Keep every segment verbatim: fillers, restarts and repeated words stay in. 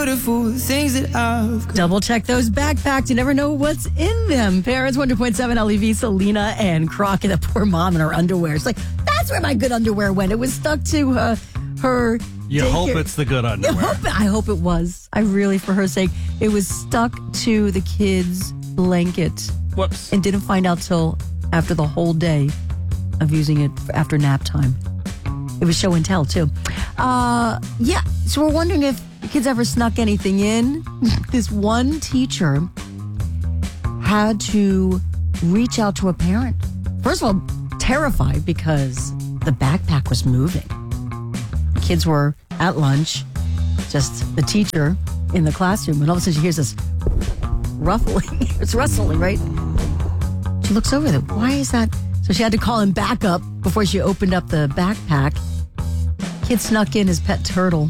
beautiful things that I've got. Double check those backpacks. You never know what's in them. Parents, one hundred point seven L E V, Selena and Crockett, the poor mom in her underwear. It's like, that's where my good underwear went. It was stuck to uh, her. You daycare. hope it's the good underwear. I hope, I hope it was. I really, for her sake, it was stuck to the kid's blanket. Whoops. And didn't find out till after the whole day of using it after nap time. It was show and tell, too. Uh, yeah, so we're wondering if the kids ever snuck anything in. This one teacher had to reach out to a parent. First of all, terrified because the backpack was moving. The kids were at lunch, just the teacher in the classroom, and all of a sudden she hears this ruffling. It's rustling, right? She looks over there. Why is that? So she had to call him back up before she opened up the backpack. Kid snuck in his pet turtle.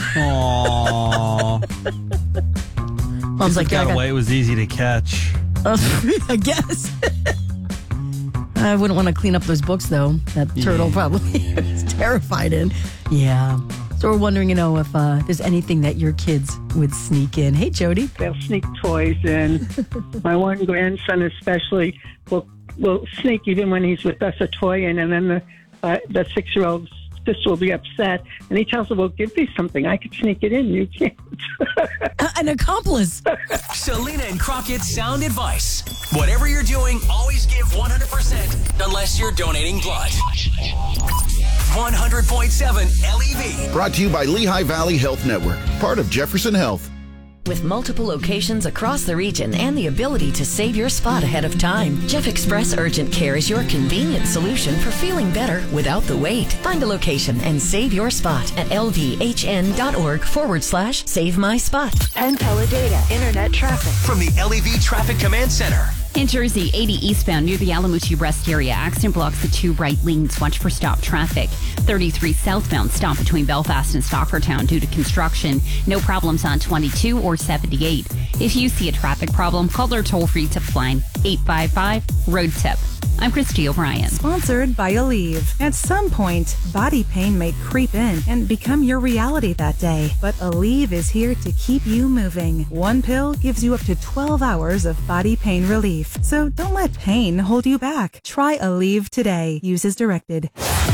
Aww. Mom's like, yeah, got I got- away. It was easy to catch. Uh, I guess. I wouldn't want to clean up those books, though. That turtle Yeah. probably was terrified in. Yeah. So we're wondering, you know, if uh, there's anything that your kids would sneak in. Hey, Jody. They'll sneak toys in. My one grandson especially will will sneak even when he's with us a toy in, and then the uh, the six year old sister will be upset, and he tells her, "Well, give me something. I could sneak it in. You can't." An accomplice. Selena and Crockett sound advice. Whatever you're doing, always give one hundred percent unless you're donating blood. one hundred point seven L E V. Brought to you by Lehigh Valley Health Network, part of Jefferson Health. With multiple locations across the region and the ability to save your spot ahead of time, Jeff Express Urgent Care is your convenient solution for feeling better without the wait. Find a location and save your spot at lvhn.org forward slash save my spot. Penn Teledata Internet Traffic. From the L E V Traffic Command Center. In Jersey, eighty eastbound near the Alamuti Rest area. Accident blocks the two right lanes. Watch for stop traffic. thirty-three southbound stop between Belfast and Stockertown due to construction. No problems on twenty-two or seventy-eight. If you see a traffic problem, call their toll-free tip line eight five five road tip. I'm Christy O'Brien. Sponsored by Aleve. At some point, body pain may creep in and become your reality that day. But Aleve is here to keep you moving. One pill gives you up to twelve hours of body pain relief. So don't let pain hold you back. Try Aleve today. Use as directed.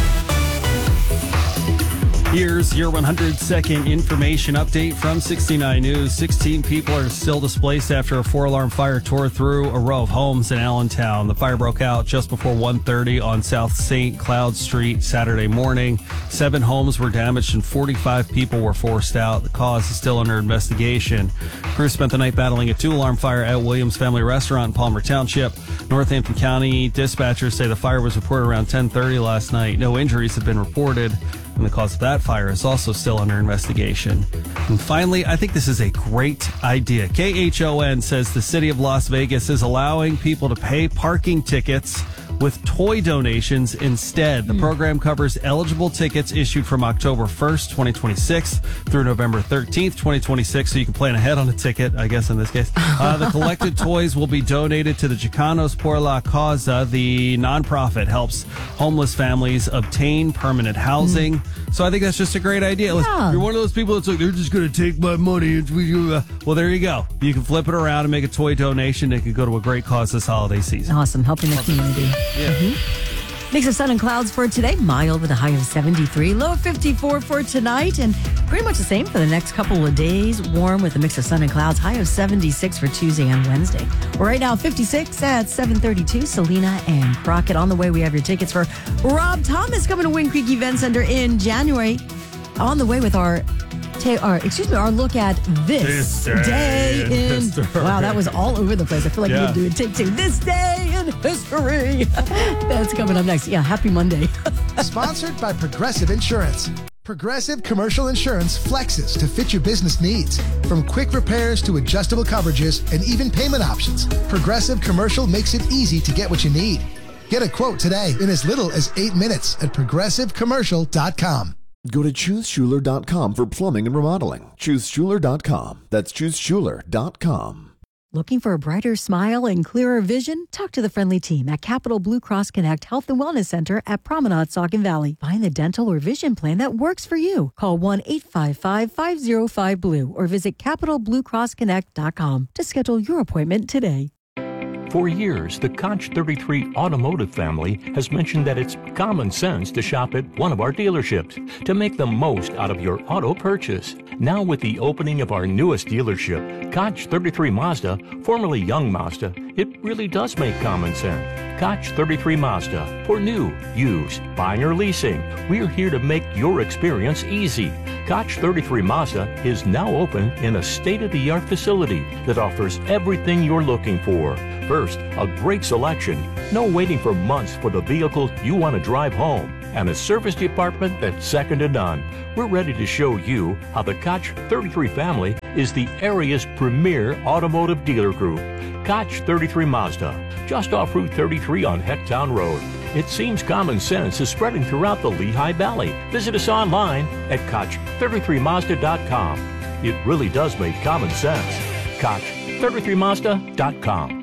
Here's your one hundred second information update from sixty-nine News. sixteen people are still displaced after a four-alarm fire tore through a row of homes in Allentown. The fire broke out just before one thirty on South Saint Cloud Street Saturday morning. Seven homes were damaged and forty-five people were forced out. The cause is still under investigation. Crews spent the night battling a two-alarm fire at Williams Family Restaurant in Palmer Township. Northampton County dispatchers say the fire was reported around ten thirty last night. No injuries have been reported, and the cause of that fire is also still under investigation. And finally, I think this is a great idea. K H O N says the city of Las Vegas is allowing people to pay parking tickets with toy donations instead. The program covers eligible tickets issued from October first, twenty twenty-six through November thirteenth, twenty twenty-six, so you can plan ahead on a ticket, I guess in this case. Uh, the collected toys will be donated to the Chicanos por la Causa. The nonprofit helps homeless families obtain permanent housing. So I think that's just a great idea. Yeah. You're one of those people that's like, they're just going to take my money. And we, uh, well, there you go. You can flip it around and make a toy donation. It could go to a great cause this holiday season. Awesome. Helping the community. Yeah. Mm-hmm. Mix of sun and clouds for today. Mild with a high of seventy-three. Low of fifty-four for tonight. And pretty much the same for the next couple of days. Warm with a mix of sun and clouds. High of seventy-six for Tuesday and Wednesday. Well, right now, fifty-six at seven thirty-two. Selena and Crockett. On the way, we have your tickets for Rob Thomas coming to Wind Creek Event Center in January. On the way with our... Our, excuse me, our look at this, This day day, in in history. Wow, that was all over the place. I feel like Yeah. we need to do a take two. This day in history. That's coming up next. Yeah, happy Monday. Sponsored by Progressive Insurance. Progressive Commercial Insurance flexes to fit your business needs. From quick repairs to adjustable coverages and even payment options, Progressive Commercial makes it easy to get what you need. Get a quote today in as little as eight minutes at progressive commercial dot com. Go to choose schuler dot com for plumbing and remodeling. choose schuler dot com. That's choose schuler dot com. Looking for a brighter smile and clearer vision? Talk to the friendly team at Capital Blue Cross Connect Health and Wellness Center at Promenade Saucon Valley. Find the dental or vision plan that works for you. Call one eight five five, five oh five, B L U E or visit capital blue cross connect dot com to schedule your appointment today. For years, the Koch thirty-three automotive family has mentioned that it's common sense to shop at one of our dealerships to make the most out of your auto purchase. Now with the opening of our newest dealership, Koch thirty-three Mazda, formerly Young Mazda, it really does make common sense. Koch thirty-three Mazda, for new, used, buying or leasing, we're here to make your experience easy. Koch thirty-three Mazda is now open in a state-of-the-art facility that offers everything you're looking for. First, a great selection, no waiting for months for the vehicle you want to drive home, and a service department that's second to none. We're ready to show you how the Koch thirty-three family is the area's premier automotive dealer group. Koch thirty-three Mazda, just off Route thirty-three on Hecktown Road. It seems common sense is spreading throughout the Lehigh Valley. Visit us online at Koch thirty-three Mazda dot com. It really does make common sense. Koch thirty-three Mazda dot com.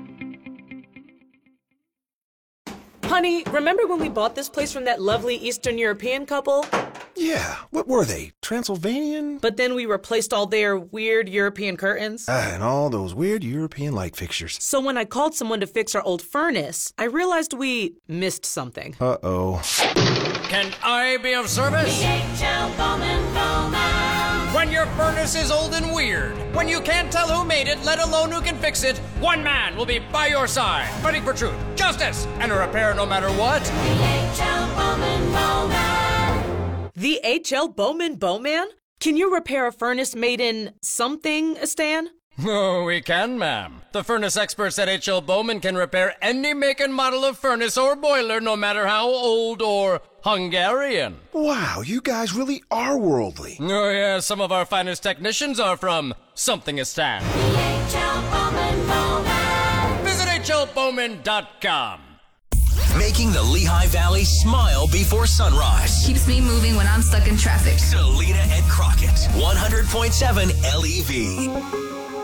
Honey, remember when we bought this place from that lovely Eastern European couple? Yeah, what were they? Transylvanian? But then we replaced all their weird European curtains. Ah, and all those weird European light fixtures. So when I called someone to fix our old furnace, I realized we missed something. Uh-oh. Can I be of service? D H L Bowman Bowman. When your furnace is old and weird, when you can't tell who made it, let alone who can fix it, one man will be by your side, fighting for truth, justice, and a repair no matter what. D H L Bowman Bowman. The H L Bowman Bowman? Can you repair a furnace made in something, Stan? Oh, we can, ma'am. The furnace experts at H L Bowman can repair any make and model of furnace or boiler, no matter how old or Hungarian. Wow, you guys really are worldly. Oh, yeah, some of our finest technicians are from something-istan. H L Bowman Bowman. Visit H L Bowman dot com. Making the Lehigh Valley smile before sunrise. Keeps me moving when I'm stuck in traffic. Selena and Crockett, one hundred point seven L E V.